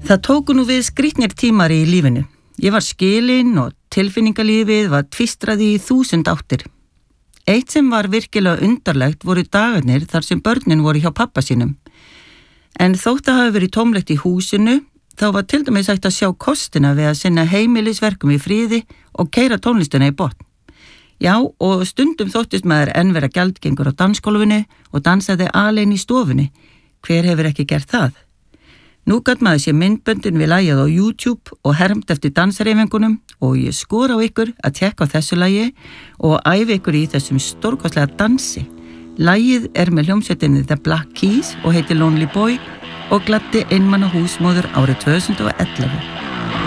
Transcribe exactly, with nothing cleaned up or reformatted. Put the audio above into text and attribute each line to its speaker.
Speaker 1: Það tóku nú við skrýtnir tímar í lífinu. Ég var skilin og tilfinningalífið var tvístraði í þúsund áttir. Eitt sem var virkilega undarlegt voru dagarnir þar sem börnin voru hjá pappa sínum. En þótt að hafa verið tómlegt í húsinu, þá var til dæmis hægt að sjá kostina við að sinna heimilisverkum í fríði og keyra tónlistina í botn. Já, og stundum þóttist maður enn vera gjaldgengur á dansgólfinu og dansaði alein í stofunni. Hver hefur ekki gert það? Nú gat maður sé myndböndin við lagið á YouTube og hermt eftir dansreifingunum og ég skora á ykkur að tekka á þessu lagi og æfi ykkur í þessum stórkostlega dansi. Lagið er með hljómsveitinni The Black Keys og heitir Lonely Boy og gladdi einmanna húsmóður árið tvö þúsund og ellefu.